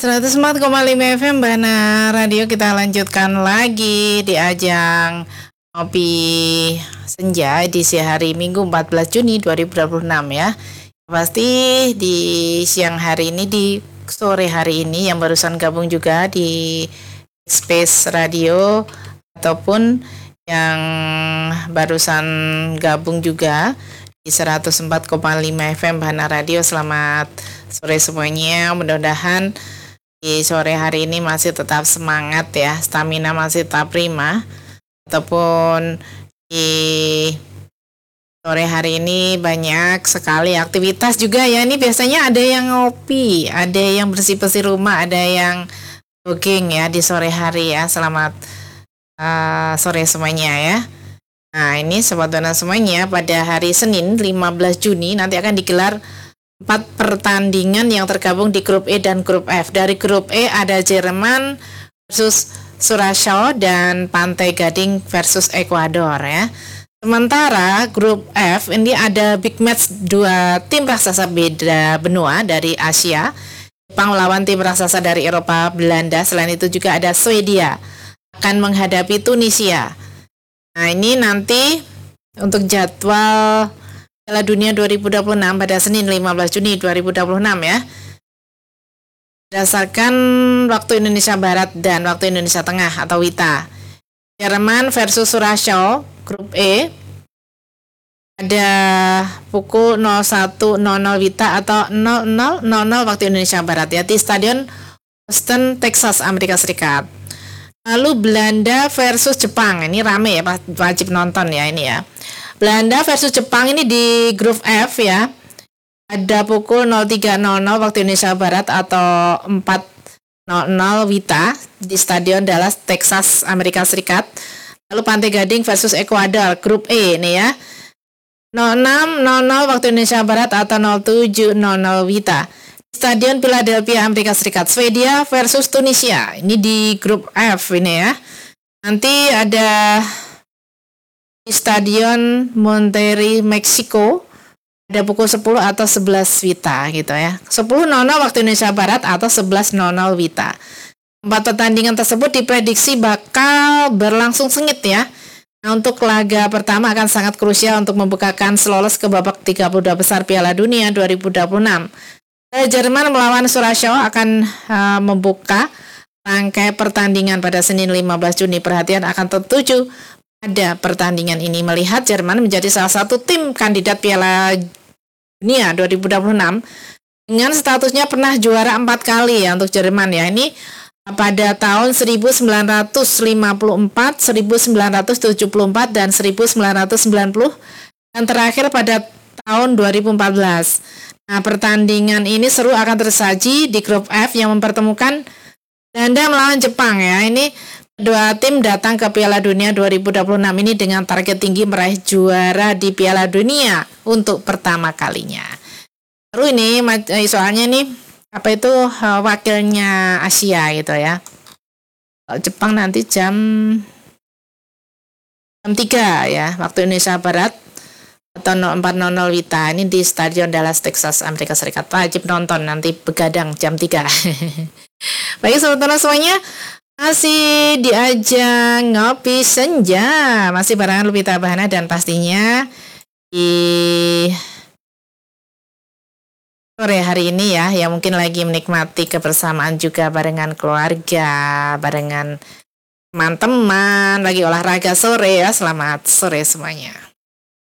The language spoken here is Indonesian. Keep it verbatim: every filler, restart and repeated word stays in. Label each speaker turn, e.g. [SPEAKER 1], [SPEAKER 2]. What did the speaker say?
[SPEAKER 1] seratus empat koma lima F M Bahana Radio, kita lanjutkan lagi di ajang Ngopi Senja edisi hari Minggu empat belas Juni dua ribu dua puluh enam ya. Pasti di siang hari ini, di sore hari ini yang barusan gabung juga di Space Radio ataupun yang barusan gabung juga di seratus empat koma lima F M Bahana Radio, selamat sore semuanya. Mudah-mudahan di sore hari ini masih tetap semangat ya, stamina masih tetap prima, ataupun di sore hari ini banyak sekali aktivitas juga ya. Ini biasanya ada yang ngopi, ada yang bersih-bersih rumah, ada yang jogging ya di sore hari ya. Selamat uh, sore semuanya ya. Nah, ini sobat Bahana semuanya, pada hari Senin lima belas Juni nanti akan digelar empat pertandingan yang tergabung di grup E dan grup F. Dari grup E ada Jerman versus Curaçao dan Pantai Gading versus Ekuador ya. Sementara grup F ini ada big match dua tim raksasa beda benua dari Asia. Jepang melawan tim raksasa dari Eropa, Belanda. Selain itu juga ada Swedia akan menghadapi Tunisia. Nah, ini nanti untuk jadwal Piala Dunia dua ribu dua puluh enam pada Senin lima belas Juni dua ribu dua puluh enam ya. Berdasarkan waktu Indonesia Barat dan waktu Indonesia Tengah atau W I T A. Jerman versus Curaçao grup E ada pukul nol satu nol nol W I T A atau nol nol nol nol waktu Indonesia Barat ya, di Stadion Houston, Texas, Amerika Serikat. Lalu Belanda versus Jepang, ini rame ya, wajib nonton ya ini ya. Belanda versus Jepang ini di grup F ya. Ada pukul nol tiga nol nol waktu Indonesia Barat atau empat nol nol W I T A di Stadion Dallas, Texas, Amerika Serikat. Lalu Pantai Gading versus Ekuador grup E ini ya. nol enam nol nol waktu Indonesia Barat atau nol tujuh nol nol W I T A. Stadion Philadelphia, Amerika Serikat. Swedia versus Tunisia. Ini di grup F ini ya. Nanti ada di Stadion Monterrey, Meksiko, ada pukul sepuluh atau sebelas W I T A gitu ya. sepuluh nol nol waktu Indonesia Barat atau sebelas nol nol W I T A. Empat pertandingan tersebut diprediksi bakal berlangsung sengit ya. Nah, untuk laga pertama akan sangat krusial untuk membukakan lolos ke babak tiga puluh dua besar Piala Dunia dua ribu dua puluh enam. Jerman melawan Curaçao akan uh, membuka rangkai pertandingan pada Senin lima belas Juni. Perhatian akan tertuju pada pertandingan ini, melihat Jerman menjadi salah satu tim kandidat Piala Dunia dua ribu dua puluh enam dengan statusnya pernah juara empat kali ya untuk Jerman ya. Ini pada tahun seribu sembilan ratus lima puluh empat, seribu sembilan ratus tujuh puluh empat, dan seribu sembilan ratus sembilan puluh, dan terakhir pada tahun dua ribu empat belas. Nah, pertandingan ini seru akan tersaji di grup F yang mempertemukan Belanda melawan Jepang ya. Ini kedua tim datang ke Piala Dunia dua ribu dua puluh enam ini dengan target tinggi meraih juara di Piala Dunia untuk pertama kalinya. Seru ini soalnya nih, apa itu wakilnya Asia gitu ya. Jepang nanti jam jam tiga ya waktu Indonesia Barat atau empat nol nol W I T A, ini di Stadion Dallas, Texas, Amerika Serikat. Wajib nonton, nanti begadang jam tiga. Baik sobat semuanya, masih di ajang Ngopi Senja, masih barengan Lupita Bahana, dan pastinya di sore hari ini ya, yang mungkin lagi menikmati kebersamaan juga barengan keluarga, barengan teman-teman, lagi olahraga sore ya. Selamat sore semuanya.